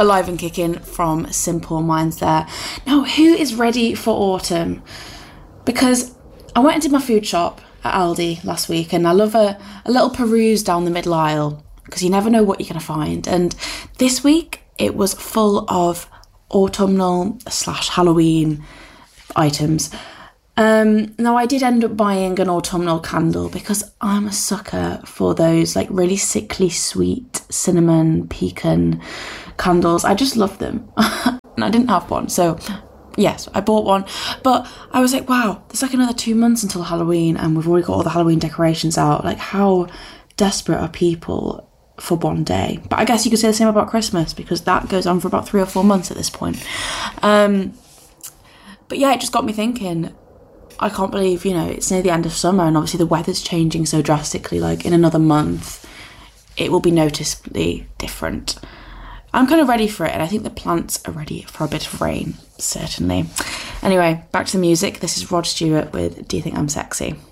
Alive and Kicking from Simple Minds there. Now, who is ready for autumn? Because I went and did my food shop at Aldi last week, and I love a little peruse down the middle aisle because you never know what you're going to find. And this week it was full of autumnal / Halloween items. Now, I did end up buying an autumnal candle because I'm a sucker for those like really sickly sweet cinnamon pecan candles. I just love them. And I didn't have one, so yes, I bought one. But I was like, wow, there's like another 2 months until Halloween and we've already got all the Halloween decorations out. Like, how desperate are people for one day? But I guess you could say the same about Christmas because that goes on for about 3 or 4 months at this point. But yeah, it just got me thinking, I can't believe, it's near the end of summer and obviously the weather's changing so drastically. Like, in another month, it will be noticeably different. I'm kind of ready for it, and I think the plants are ready for a bit of rain, certainly. Anyway, back to the music. This is Rod Stewart with Do You Think I'm Sexy?